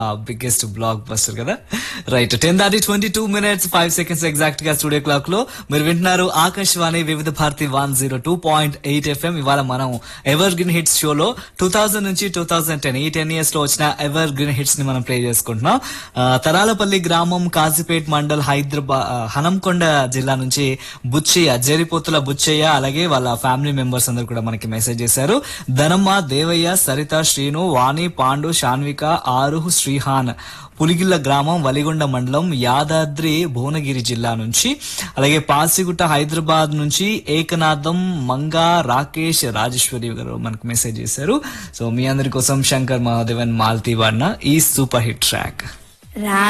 Biggest block buster కదా. Right, 10:22 5 seconds exact గా studio clock లో మీరు వింటున్నారు ఆకాశవాణి వివిధ భారతి 102.8 FM. ఇవాళ మనం ఎవర్ గ్రీన్ హిట్స్ షోలో 2000 నుంచి 2010 ఈ 10 years లో వచ్చిన ఎవర్ గ్రీన్ హిట్స్ ని మనం ప్లే చేసుకుంటున్నాం. తరాలపల్లి గ్రామం, కాజీపేట్ మండల్, హైదరాబాద్, హనంకొండ జిల్లా నుంచి బుచ్చయ్య, జేరిపోతుల బుచ్చయ్య, అలాగే వాళ్ళ ఫ్యామిలీ మెంబర్స్ అందరు కూడా మనకి మెసేజ్ చేశారు. ధనమ్మ, దేవయ్య, సరిత, శ్రీను, వాణి, పాండు, శాన్విక, ఆరుహ్, శ్రీహాన్, పులిగిల్ల గ్రామం, వలిగొండ మండలం, యాదాద్రి భువనగిరి జిల్లా నుంచి, అలాగే పాసిగుట్ట హైదరాబాద్ నుంచి ఏకనాథం, మంగా, రాకేష్, రాజేశ్వరి గారు మనకు మెసేజ్ చేశారు. సో మీ అందరి కోసం శంకర్ మహాదేవన్, మాల్తీ వాడిన ఈ సూపర్ హిట్ ట్రాక్.